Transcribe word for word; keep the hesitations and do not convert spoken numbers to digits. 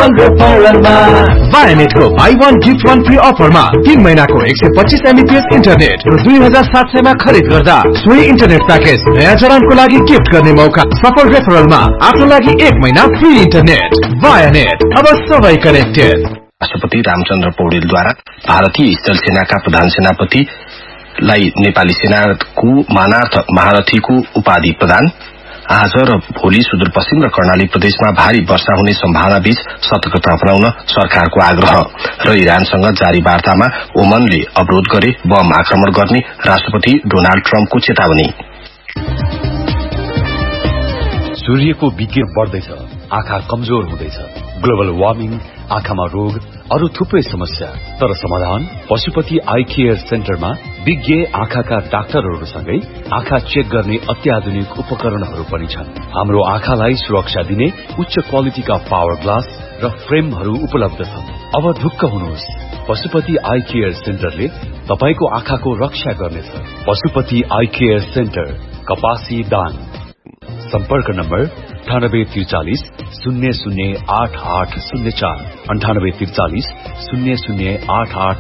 सफल रेफरलमा वायानेटको by one gift one free अफरमा तीन महिनाको एक सय पच्चीस एमबीपीएस इन्टरनेट र दुई हजार सात सयमा खरिद गर्दा सोही इन्टरनेट प्याकेज नयाँ चरणको लागि गिफ्ट गर्ने मौका। सफल रेफरलमा आफ्नो लागि एक महिना फ्री इन्टरनेट। वायानेट, अब सबै कनेक्टेड। राष्ट्रपति रामचन्द्र पौडेलद्वारा भारतीय स्थल सेनाका प्रधान सेनापतिलाई नेपाली सेनाको मानार्थ महारथीको उपाधि प्रदान। आज र भोलि सुदूरपश्चिम र कर्णाली प्रदेशमा भारी वर्षा हुने सम्भावना बीच सतर्कता अपनाउन सरकारको आग्रह। र इरानसँग जारी वार्तामा ओमनले अवरोध गरे बम आक्रमण गर्ने राष्ट्रपति डोनाल्ड ट्रम्पको चेतावनी। सूर्यको विकिरण बढ्दैछ, आँखा कमजोर हुँदैछ। ग्लोबल वार्मिङ, आँखामा रोग, अरू थुप्रै समस्या। तर समाधान पशुपति आई केयर सेन्टरमा विज्ञ आँखाका डाक्टरहरूसँगै आँखा चेक गर्ने अत्याधुनिक उपकरणहरू पनि छन्। हाम्रो आँखालाई सुरक्षा दिने उच्च क्वालिटीका पावर ग्लास र फ्रेमहरू उपलब्ध छन्। अब ढुक्क हुनुहोस्, पशुपति आई केयर सेन्टरले तपाईको आँखाको रक्षा गर्नेछ। पशुपति आई केयर सेन्टर, कपासी दाङ। सम्पर्क नम्बर अन्ठानब्बे त्रिचालिस शून्य शून्य आठ आठ शून्य चार, अन्ठानब्बे त्रिचालिस शून्य शून्य आठ आठ